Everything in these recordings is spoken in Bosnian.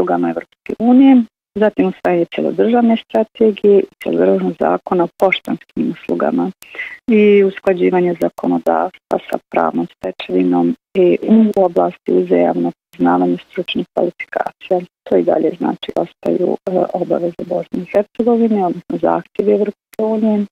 uslugama Evropske unije, zatim usvajanje cjelodržavne strategije i cjelodržavnog zakona o poštanskim uslugama i usklađivanje zakonodavstva sa pravnom stečevinom i u oblasti uzajamnog priznavanja stručnih kvalifikacija. To i dalje znači ostaju obaveze Bosne i Hercegovine, odnosno zahtjevi Evropske unije.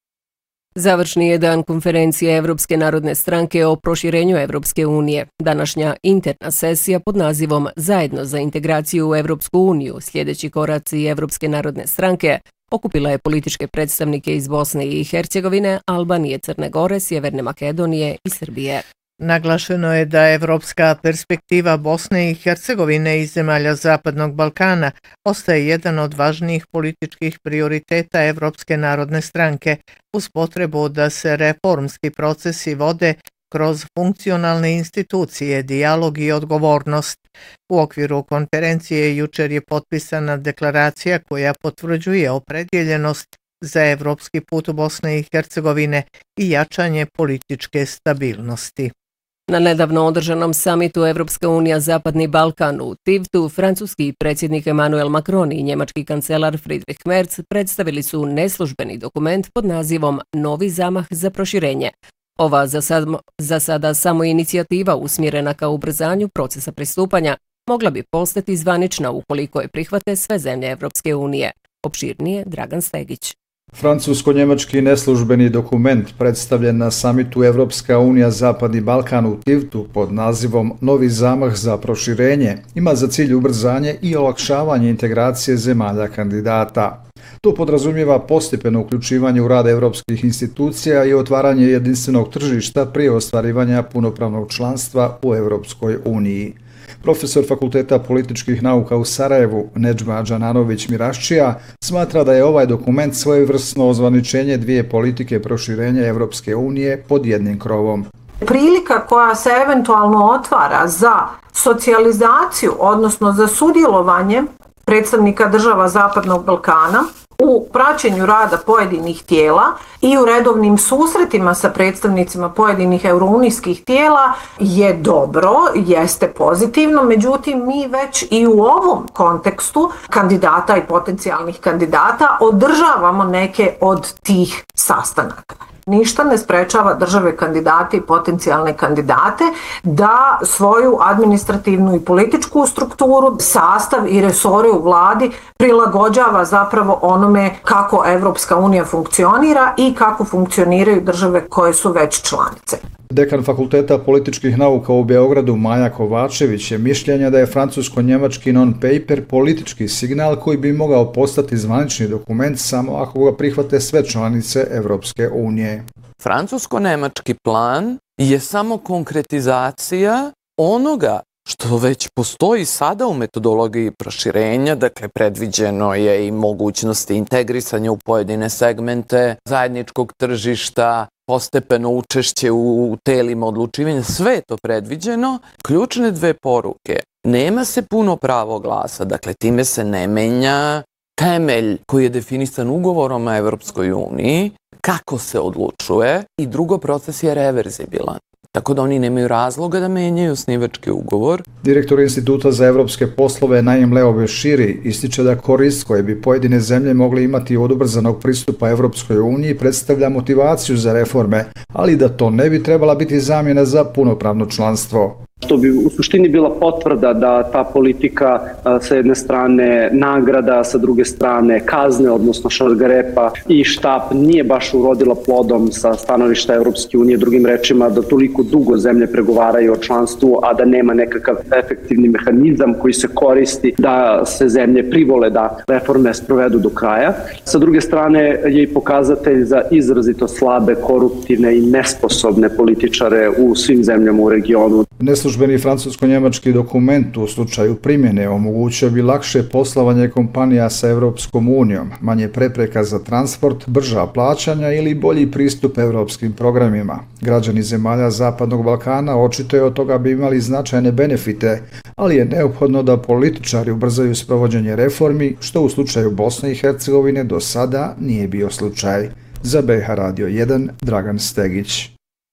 Završni je dan konferencije Evropske narodne stranke o proširenju Evropske unije. Današnja interna sesija pod nazivom Zajedno za integraciju u Evropsku uniju, sljedeći koraci Evropske narodne stranke, okupila je političke predstavnike iz Bosne i Hercegovine, Albanije, Crne Gore, Sjeverne Makedonije i Srbije. Naglašeno je da evropska perspektiva Bosne i Hercegovine i zemalja Zapadnog Balkana ostaje jedan od važnijih političkih prioriteta Evropske narodne stranke, uz potrebu da se reformski procesi vode kroz funkcionalne institucije, dijalog i odgovornost. U okviru konferencije jučer je potpisana deklaracija koja potvrđuje opredjeljenost za evropski put Bosne i Hercegovine i jačanje političke stabilnosti. Na nedavno održanom samitu Evropska unija Zapadni Balkan u Tivtu, francuski predsjednik Emmanuel Macron i njemački kancelar Friedrich Merz predstavili su neslužbeni dokument pod nazivom Novi zamah za proširenje. Ova za sada samo inicijativa usmjerena ka ubrzanju procesa pristupanja mogla bi postati zvanična ukoliko je prihvate sve zemlje Evropske unije. Opširnije Dragan Stegić. Francusko-njemački neslužbeni dokument predstavljen na samitu Evropska unija Zapadni Balkan u Tivtu pod nazivom Novi zamah za proširenje ima za cilj ubrzanje i olakšavanje integracije zemalja kandidata. To podrazumijeva postepeno uključivanje u rad evropskih institucija i otvaranje jedinstvenog tržišta prije ostvarivanja punopravnog članstva u Evropskoj uniji. Profesor Fakulteta političkih nauka u Sarajevu, Nedžma Đananović-Miraščija, smatra da je ovaj dokument svojevrsno ozvaničenje dvije politike proširenja Evropske unije pod jednim krovom. Prilika koja se eventualno otvara za socijalizaciju, odnosno za sudjelovanje predstavnika država Zapadnog Balkana u praćenju rada pojedinih tijela i u redovnim susretima sa predstavnicima pojedinih eurounijskih tijela je dobro, jeste pozitivno, međutim mi već i u ovom kontekstu kandidata i potencijalnih kandidata održavamo neke od tih sastanaka. Ništa ne sprečava države kandidate i potencijalne kandidate da svoju administrativnu i političku strukturu, sastav i resore u vladi prilagođava zapravo onome kako Evropska unija funkcionira i kako funkcioniraju države koje su već članice. Dekan Fakulteta političkih nauka u Beogradu Maja Kovačević je mišljenja da je francusko-njemački non-paper politički signal koji bi mogao postati zvanični dokument samo ako ga prihvate sve članice Evropske unije. Francusko-njemački plan je samo konkretizacija onoga što već postoji sada u metodologiji proširenja, dakle predviđeno je i mogućnosti integrisanja u pojedine segmente zajedničkog tržišta, postepeno učešće u telima odlučivanja, sve je to predviđeno. Ključne dve poruke. Nema se puno pravo glasa, dakle time se ne menja temelj koji je definisan ugovorom o Evropskoj uniji, kako se odlučuje, i drugo, proces je reverzibilan. Tako da oni nemaju razloga da menjaju osnivački ugovor. Direktor Instituta za evropske poslove Naim Leo Beširi ističe da korist koje bi pojedine zemlje mogli imati od ubrzanog pristupa Evropskoj uniji predstavlja motivaciju za reforme, ali da to ne bi trebala biti zamjena za punopravno članstvo. Što bi u suštini bila potvrda da ta politika sa jedne strane nagrada, sa druge strane kazne, odnosno šargarepa i štap nije baš urodila plodom sa stanovišta Evropske unije, drugim rečima da toliko dugo zemlje pregovaraju o članstvu, a da nema nekakav efektivni mehanizam koji se koristi da se zemlje privole da reforme sprovedu do kraja. Sa druge strane je i pokazatelj za izrazito slabe, koruptivne i nesposobne političare u svim zemljama u regionu. Neslužbeni francusko-njemački dokument u slučaju primjene omogućio bi lakše poslovanje kompanija sa Evropskom unijom, manje prepreka za transport, brža plaćanja ili bolji pristup evropskim programima. Građani zemalja Zapadnog Balkana očito je od toga bi imali značajne benefite, ali je neophodno da političari ubrzaju sprovođenje reformi, što u slučaju Bosne i Hercegovine do sada nije bio slučaj. Za BiH Radio 1, Dragan Stegić.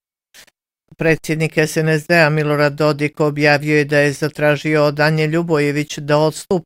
Predsjednik SNSD-a Milorad Dodik objavio je da je zatražio od Anje Ljubojević da odstupi